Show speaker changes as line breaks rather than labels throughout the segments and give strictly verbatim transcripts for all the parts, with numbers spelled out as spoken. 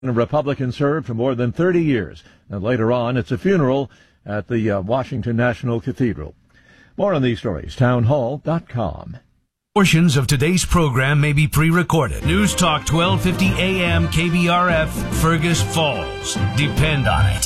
A Republican served for more than thirty years, and later on it's a funeral at the uh, Washington National Cathedral. More on these stories, town hall dot com.
Portions of today's program may be pre-recorded. News Talk twelve fifty A M K B R F, Fergus Falls. Depend on it.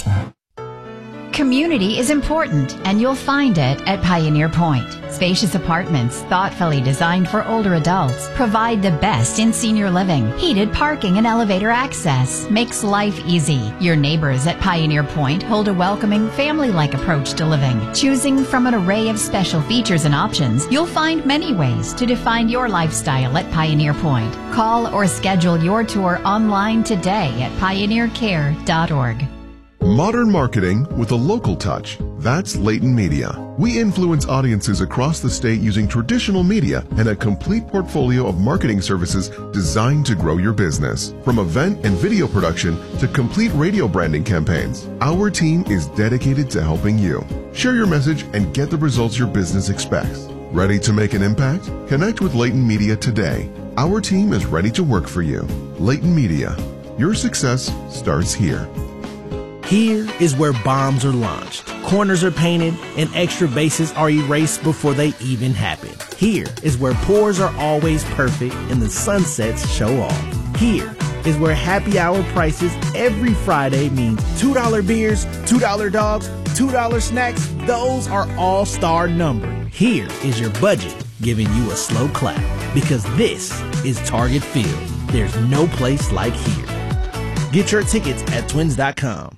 Community is important, and you'll find it at Pioneer Point. Spacious apartments, thoughtfully designed for older adults, provide the best in senior living. Heated parking and elevator access makes life easy. Your neighbors at Pioneer Point hold a welcoming, family-like approach to living. Choosing from an array of special features and options, you'll find many ways to define your lifestyle at Pioneer Point. Call or schedule your tour online today at pioneer care dot org.
Modern marketing with a local touch. That's Layton Media. We influence audiences across the state using traditional media and a complete portfolio of marketing services designed to grow your business. From event and video production to complete radio branding campaigns, our team is dedicated to helping you. Share your message and get the results your business expects. Ready to make an impact? Connect with Layton Media today. Our team is ready to work for you. Layton Media. Your success starts here.
Here is where bombs are launched, corners are painted, and extra bases are erased before they even happen. Here is where pours are always perfect and the sunsets show off. Here is where happy hour prices every Friday means two dollar beers, two dollar dogs, two dollar snacks. Those are all-star numbered. Here is your budget giving you a slow clap, because this is Target Field. There's no place like here. Get your tickets at twins dot com.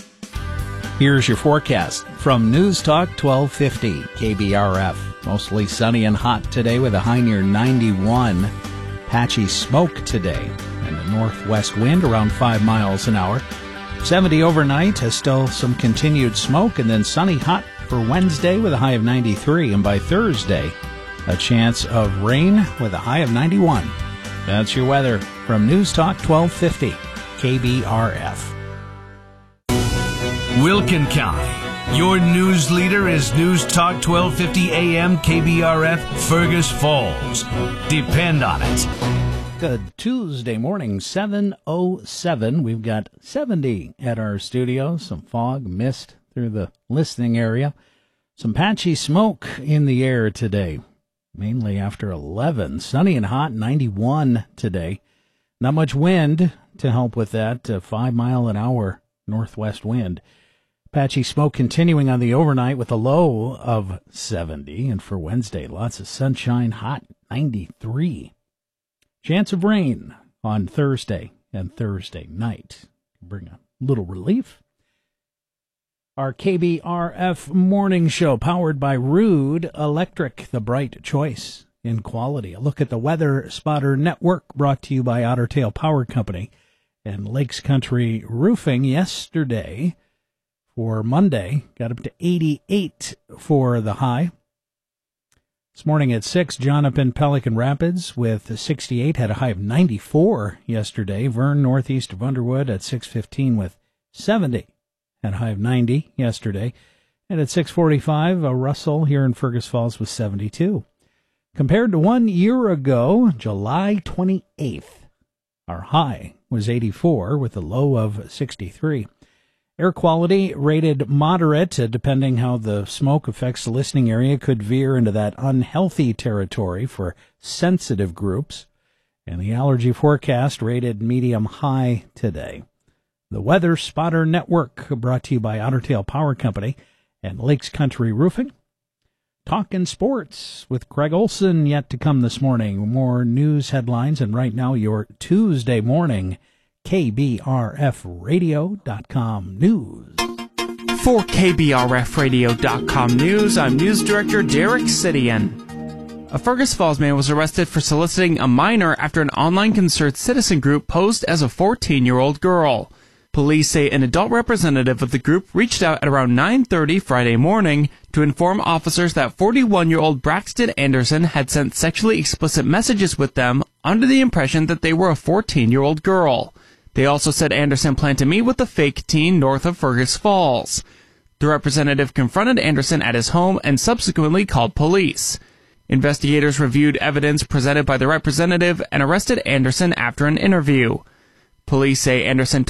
Here's your forecast from News Talk twelve fifty K B R F. Mostly sunny and hot today with a high near ninety-one. Patchy smoke today and a northwest wind around five miles an hour. seventy overnight has still some continued smoke, and then sunny hot for Wednesday with a high of ninety-three. And by Thursday, a chance of rain with a high of ninety-one. That's your weather from News Talk twelve fifty K B R F.
Wilkin County. Your news leader is News Talk twelve fifty A M K B R F, Fergus Falls. Depend on it.
Good Tuesday morning, seven oh seven. We've got seventy at our studio. Some fog, mist through the listening area. Some patchy smoke in the air today, mainly after eleven. Sunny and hot, ninety-one today. Not much wind to help with that. Uh, five mile an hour northwest wind. Patchy smoke continuing on the overnight with a low of seventy. And for Wednesday, lots of sunshine, hot, ninety-three. Chance of rain on Thursday and Thursday night. Bring a little relief. Our K B R F morning show powered by Rude Electric, the bright choice in quality. A look at the Weather Spotter Network brought to you by Otter Tail Power Company and Lakes Country Roofing. Yesterday, for Monday, got up to eighty-eight for the high. This morning at six, John up in Pelican Rapids with sixty-eight, had a high of ninety-four yesterday. Vern, northeast of Underwood at six fifteen with seventy, had a high of ninety yesterday. And at six forty-five, uh, Russell here in Fergus Falls was seventy-two. Compared to one year ago, July twenty-eighth, our high was eighty-four with a low of sixty-three. Air quality rated moderate, uh, depending how the smoke affects the listening area, could veer into that unhealthy territory for sensitive groups. And the allergy forecast rated medium high today. The Weather Spotter Network, brought to you by Otter Tail Power Company and Lakes Country Roofing. Talking sports with Craig Olson yet to come this morning. More news headlines, and right now your Tuesday morning K B R F radio dot com news.
For K B R F radio dot com news, I'm News Director Derek Sidian. A Fergus Falls man was arrested for soliciting a minor after an online concerned citizen group posed as a fourteen-year-old girl. Police say an adult representative of the group reached out at around nine thirty Friday morning to inform officers that forty-one-year-old Braxton Anderson had sent sexually explicit messages with them under the impression that they were a fourteen-year-old girl. They also said Anderson planned to meet with the fake teen north of Fergus Falls. The representative confronted Anderson at his home and subsequently called police. Investigators reviewed evidence presented by the representative and arrested Anderson after an interview. Police say Anderson